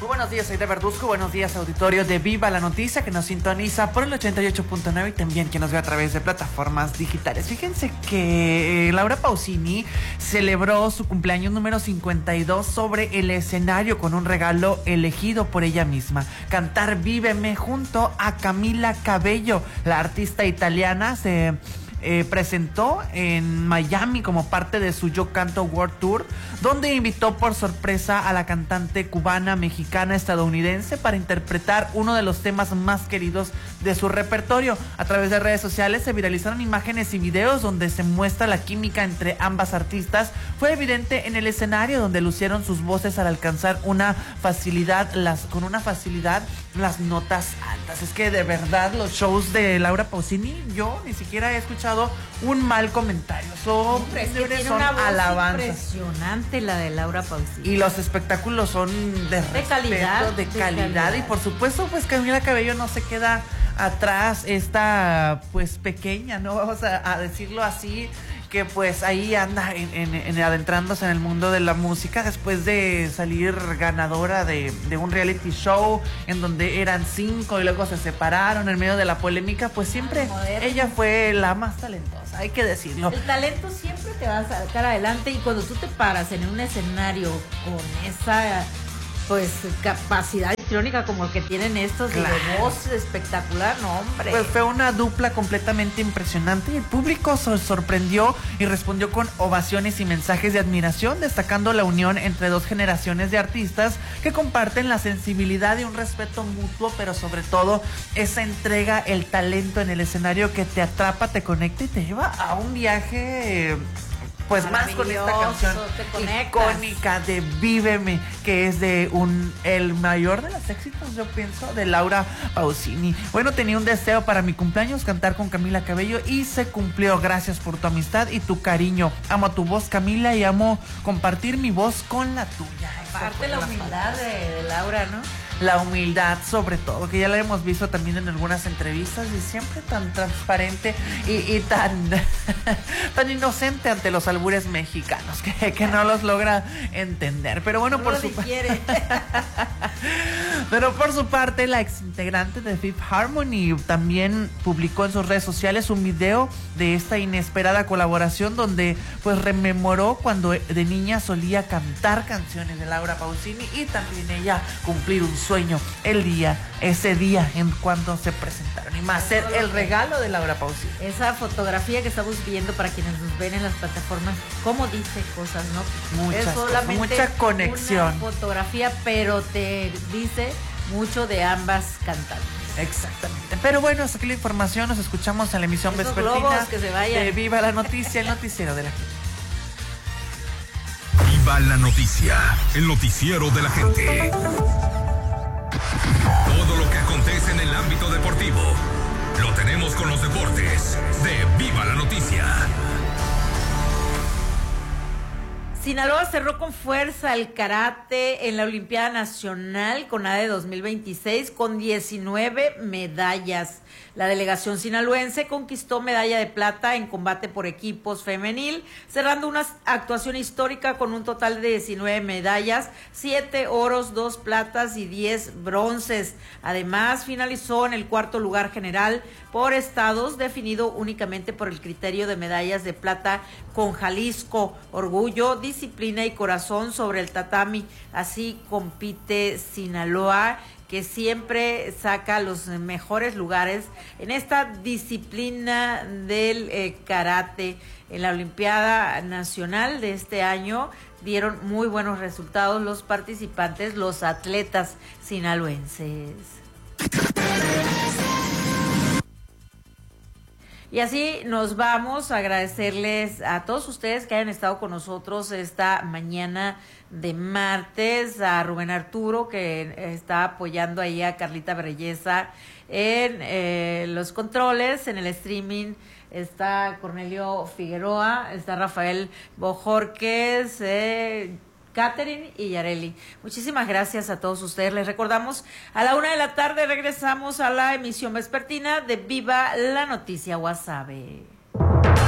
Muy buenos días, Aide Verduzco. Buenos días, auditorio de Viva la Noticia, que nos sintoniza por el 88.9 y también que nos ve a través de plataformas digitales. Fíjense que Laura Pausini celebró su cumpleaños número 52 sobre el escenario con un regalo elegido por ella misma. Cantar Víveme junto a Camila Cabello. La artista italiana se presentó en Miami como parte de su Yo Canto World Tour, donde invitó por sorpresa a la cantante cubana, mexicana, estadounidense para interpretar uno de los temas más queridos de su repertorio. A través de redes sociales se viralizaron imágenes y videos donde se muestra la química entre ambas artistas. Fue evidente en el escenario, donde lucieron sus voces al alcanzar con una facilidad las notas altas. Es que de verdad los shows de Laura Pausini, yo ni siquiera he escuchado un mal comentario. Son alabanzas. Impresionante la de Laura Pausini. Y los espectáculos son de calidad. Y por supuesto, pues Camila Cabello no se queda atrás. Esta pues pequeña, ¿no? Vamos a decirlo así, que pues ahí anda adentrándose en el mundo de la música después de salir ganadora de un reality show en donde eran 5 y luego se separaron en medio de la polémica. Pues siempre ella fue la más talentosa, hay que decirlo. El talento siempre te va a sacar adelante, y cuando tú te paras en un escenario con esa pues capacidad histriónica como el que tienen estos, claro, de voz espectacular, no hombre. Pues fue una dupla completamente impresionante y el público se sorprendió y respondió con ovaciones y mensajes de admiración, destacando la unión entre dos generaciones de artistas que comparten la sensibilidad y un respeto mutuo, pero sobre todo esa entrega, el talento en el escenario que te atrapa, te conecta y te lleva a un viaje pues más con esta canción icónica de Víveme, que es de el mayor de los éxitos, yo pienso, de Laura Pausini. Bueno, tenía un deseo para mi cumpleaños, cantar con Camila Cabello, y se cumplió. Gracias por tu amistad y tu cariño. Amo tu voz, Camila, y amo compartir mi voz con la tuya. Aparte la humildad de Laura, ¿no? La humildad, sobre todo, que ya la hemos visto también en algunas entrevistas, y siempre tan transparente y tan tan inocente ante los albures mexicanos, que no los logra entender. Pero bueno, pero por su parte, la exintegrante de Fifth Harmony también publicó en sus redes sociales un video de esta inesperada colaboración, donde pues rememoró cuando de niña solía cantar canciones de Laura Pausini, y también ella cumplir un sueño ese día en cuando se presentaron, y más ser el regalo de Laura Pausini. Esa fotografía que estamos viendo, para quienes nos ven en las plataformas, cómo dice cosas, ¿no? Mucha conexión. Una fotografía, pero te dice mucho de ambas cantantes. Exactamente. Pero bueno, hasta aquí la información. Nos escuchamos en la emisión vespertina de Viva la Noticia, el noticiero de la gente. Viva la Noticia, el noticiero de la gente. Todo lo que acontece en el ámbito deportivo lo tenemos con los deportes de Viva la Noticia. Sinaloa cerró con fuerza el karate en la Olimpiada Nacional CONADE 2026 con 19 medallas. La delegación sinaloense conquistó medalla de plata en combate por equipos femenil, cerrando una actuación histórica con un total de 19 medallas, 7 oros, 2 platas y 10 bronces. Además, finalizó en el cuarto lugar general por estados, definido únicamente por el criterio de medallas de plata con Jalisco. Orgullo, disciplina y corazón sobre el tatami. Así compite Sinaloa, que siempre saca los mejores lugares en esta disciplina del karate. En la Olimpiada Nacional de este año dieron muy buenos resultados los participantes, los atletas sinaloenses. Y así nos vamos a agradecerles a todos ustedes que hayan estado con nosotros esta mañana de martes, a Rubén Arturo, que está apoyando ahí a Carlita Brelleza en los controles, en el streaming. Está Cornelio Figueroa, está Rafael Bojorquez, Catherine y Yareli. Muchísimas gracias a todos ustedes. Les recordamos, a la 1:00 p.m. regresamos a la emisión vespertina de Viva la Noticia Guasave.